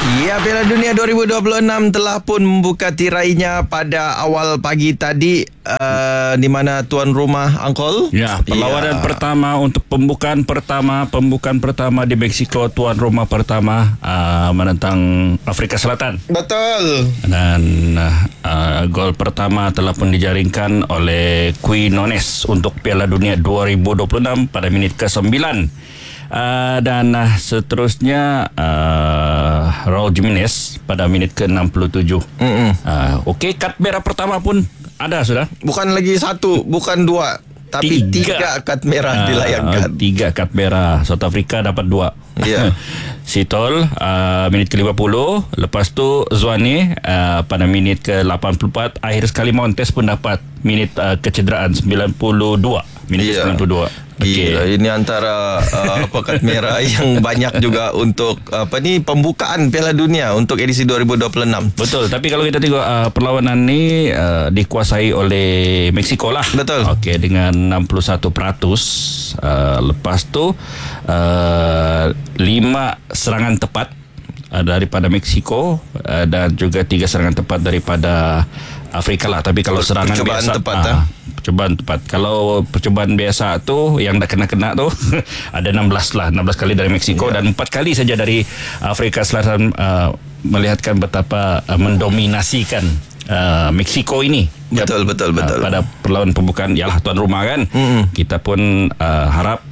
Ya, Piala Dunia 2026 telah pun membuka tirainya pada awal pagi tadi, di mana tuan rumah Angkol. Ya, perlawanan pertama untuk pembukaan pertama di Mexico, tuan rumah pertama menentang Afrika Selatan. Betul. Dan gol pertama telah pun dijaringkan oleh Quinones untuk Piala Dunia 2026 pada minit ke-9. Dan seterusnya Raul Jimenez pada minit ke-67. Okey, kad merah pertama pun ada sudah. Bukan lagi satu, bukan dua, tapi tiga kad merah dilayangkan. 3 kad merah. South Africa dapat 2. Ya. Sitol minit ke-50. Lepas tu Zwane pada minit ke-84. Akhir sekali Montes pun dapat minit kecederaan 92. Minit 92. Gila, ini antara kad merah yang banyak juga untuk pembukaan Piala Dunia untuk edisi 2026. Betul, tapi kalau kita tengok perlawanan ni dikuasai oleh Mexico lah. Betul. Okey, dengan 61%. Lepas tu 5 serangan tepat daripada Mexico dan juga 3 serangan tepat daripada Afrika lah. Tapi kalau serangan percubaan biasa tepat, percubaan tepat. Kalau percubaan biasa tu yang dah kena tu ada 16 kali dari Mexico dan 4 kali saja dari Afrika Selatan, melihatkan betapa mendominasikan Mexico ini. Betul. Pada perlawanan pembukaan, ialah tuan rumah kan. Kita pun harap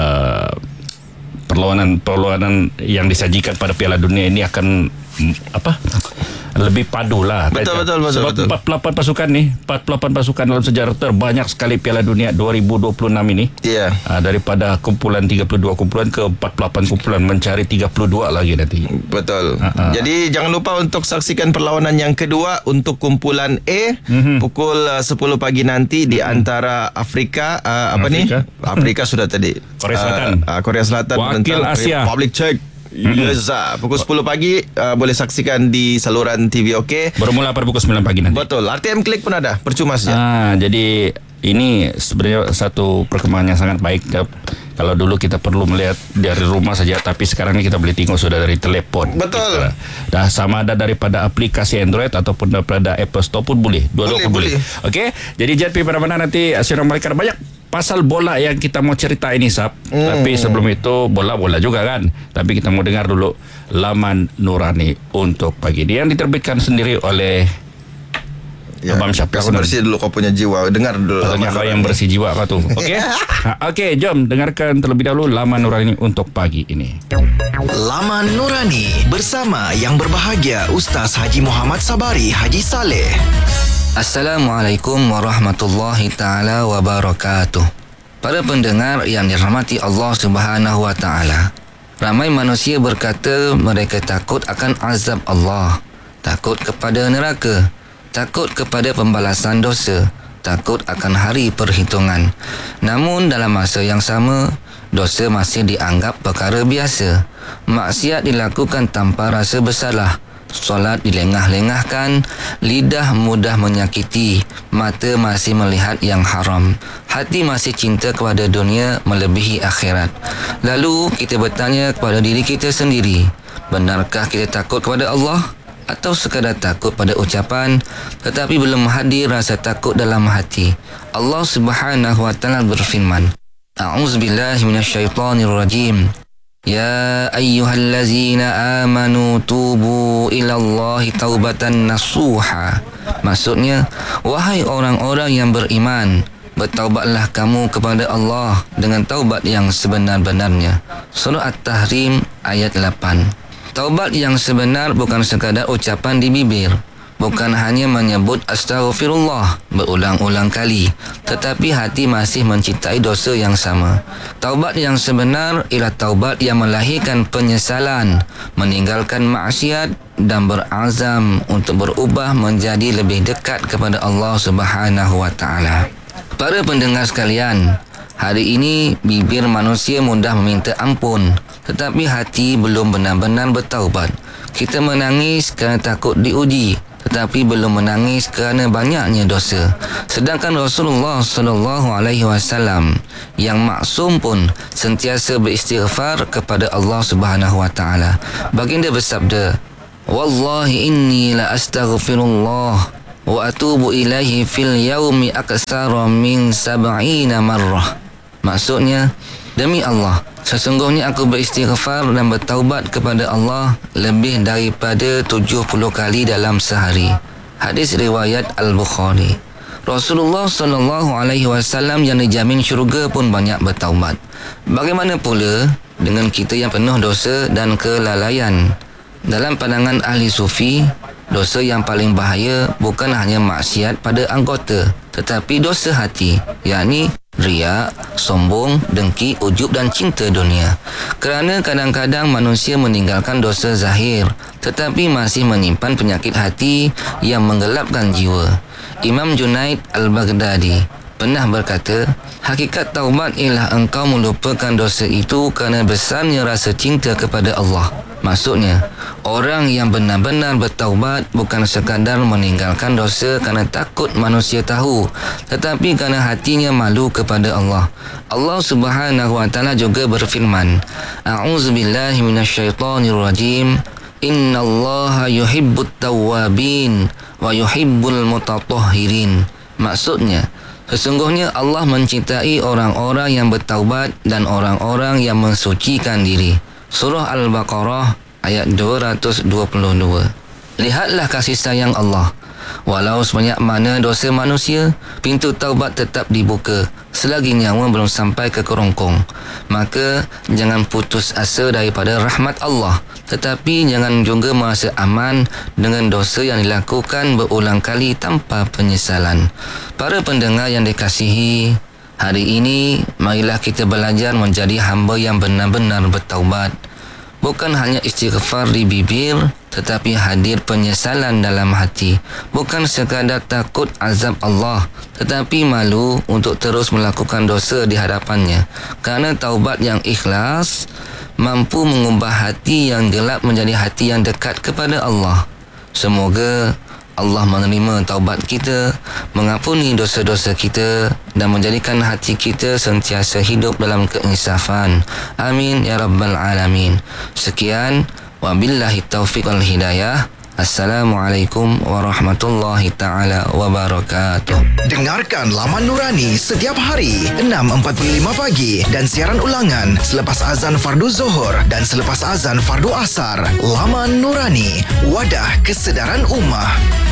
perlawanan yang disajikan pada Piala Dunia ini akan lebih padu lah. Betul. Sebab 48 pasukan dalam sejarah terbanyak sekali Piala Dunia 2026 ini. Ya. Daripada kumpulan 32 kumpulan ke 48 kumpulan, mencari 32 lagi nanti. Betul. Jadi jangan lupa untuk saksikan perlawanan yang kedua untuk kumpulan A pukul 10 pagi nanti di antara Afrika Afrika sudah tadi. Korea Selatan wakil Asia Republic Czech. Yes, pukul 10 pagi boleh saksikan di saluran TV OK. Bermula pada pukul 9 pagi nanti. Betul. RTM Klik pun ada, percuma saja. Jadi ini sebenarnya satu perkembangan yang sangat baik. Kalau dulu kita perlu melihat dari rumah saja, tapi sekarang ini kita boleh tengok sudah dari telepon. Betul. Dah sama ada daripada aplikasi Android ataupun daripada Apple Store pun boleh. Dua-dua pun boleh. Okey. Jadi jangan pergi mana-mana, nanti Asyirah Malaikat banyak pasal bola yang kita mau cerita ini, Sab. Tapi sebelum itu bola juga kan. Tapi kita mau dengar dulu Laman Nurani untuk pagi ini yang diterbitkan sendiri oleh Abang Syafis. Kau bersih dulu kau punya jiwa. Dengar dulu. Katanya kau yang bersih jiwa kau tu. Okey. Okey, jom dengarkan terlebih dahulu Laman Nurani untuk pagi ini. Laman Nurani bersama yang berbahagia Ustaz Haji Muhammad Sabari Haji Saleh. Assalamualaikum warahmatullahi ta'ala wabarakatuh. Para pendengar yang dirahmati Allah Subhanahu wa ta'ala, ramai manusia berkata mereka takut akan azab Allah, takut kepada neraka, takut kepada pembalasan dosa, takut akan hari perhitungan. Namun dalam masa yang sama, dosa masih dianggap perkara biasa. Maksiat dilakukan tanpa rasa bersalah. Solat dilengah-lengahkan, lidah mudah menyakiti, mata masih melihat yang haram, hati masih cinta kepada dunia melebihi akhirat. Lalu kita bertanya kepada diri kita sendiri, benarkah kita takut kepada Allah? Atau sekadar takut pada ucapan tetapi belum hadir rasa takut dalam hati? Allah Subhanahu wa ta'ala berfirman, A'udzubillahi minasyaitonirrajim. Ya ayyuhallazina amanu tubu ilallahi taubatan nasuha. Maksudnya, wahai orang-orang yang beriman, bertaubatlah kamu kepada Allah dengan taubat yang sebenar-benarnya. Surah At-Tahrim ayat 8. Taubat yang sebenar bukan sekadar ucapan di bibir, bukan hanya menyebut astaghfirullah berulang-ulang kali, tetapi hati masih mencintai dosa yang sama. Taubat yang sebenar ialah taubat yang melahirkan penyesalan, meninggalkan maksiat dan berazam untuk berubah menjadi lebih dekat kepada Allah Subhanahu wa ta'ala. Para pendengar sekalian, hari ini bibir manusia mudah meminta ampun, tetapi hati belum benar-benar bertaubat. Kita menangis kerana takut diuji, tetapi belum menangis kerana banyaknya dosa. Sedangkan Rasulullah SAW yang maksum pun sentiasa beristighfar kepada Allah Subhanahu wa taala. Baginda bersabda, wallahi inni la astaghfirullah wa atubu ilaihi fil yaumi aksara min 70 marrah. Maksudnya, demi Allah, sesungguhnya aku beristighfar dan bertaubat kepada Allah lebih daripada 70 kali dalam sehari. Hadis riwayat Al-Bukhari. Rasulullah SAW yang dijamin syurga pun banyak bertaubat. Bagaimana pula dengan kita yang penuh dosa dan kelalaian? Dalam pandangan ahli sufi, dosa yang paling bahaya bukan hanya maksiat pada anggota, tetapi dosa hati, yakni riak, sombong, dengki, ujub dan cinta dunia. Kerana kadang-kadang manusia meninggalkan dosa zahir tetapi masih menyimpan penyakit hati yang menggelapkan jiwa. Imam Junaid Al-Baghdadi pernah berkata, hakikat taubat ialah engkau melupakan dosa itu kerana besarnya rasa cinta kepada Allah. Maksudnya, orang yang benar-benar bertaubat bukan sekadar meninggalkan dosa kerana takut manusia tahu, tetapi kerana hatinya malu kepada Allah. Allah Subhanahu wa taala juga berfirman, A'udzubillahi minasyaitonirrajim. Innallaha yuhibbut tawwabin wa yuhibbul mutatahhirin. Maksudnya, sesungguhnya Allah mencintai orang-orang yang bertaubat dan orang-orang yang mensucikan diri. Surah Al-Baqarah ayat 222. Lihatlah kasih sayang Allah. Walau sebanyak mana dosa manusia, pintu taubat tetap dibuka selagi nyawa belum sampai ke kerongkong. Maka jangan putus asa daripada rahmat Allah, tetapi jangan juga merasa aman dengan dosa yang dilakukan berulang kali tanpa penyesalan. Para pendengar yang dikasihi, hari ini marilah kita belajar menjadi hamba yang benar-benar bertaubat. Bukan hanya istighfar di bibir, tetapi hadir penyesalan dalam hati. Bukan sekadar takut azab Allah, tetapi malu untuk terus melakukan dosa di hadapannya. Kerana taubat yang ikhlas mampu mengubah hati yang gelap menjadi hati yang dekat kepada Allah. Semoga Allah menerima taubat kita, mengampuni dosa-dosa kita dan menjadikan hati kita sentiasa hidup dalam keinsafan. Amin ya rabbal alamin. Sekian, wabillahi taufiq wal hidayah. Assalamualaikum warahmatullahi ta'ala wabarakatuh. Dengarkan Laman Nurani setiap hari 6.45 pagi dan siaran ulangan selepas azan fardu Zuhur dan selepas azan fardu Asar. Laman Nurani, wadah kesedaran ummah.